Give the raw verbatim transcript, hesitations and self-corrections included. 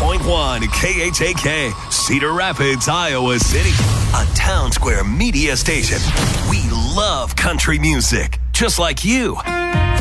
point one K H A K, Cedar Rapids, Iowa City. A Town Square media station. We love country music, just like you.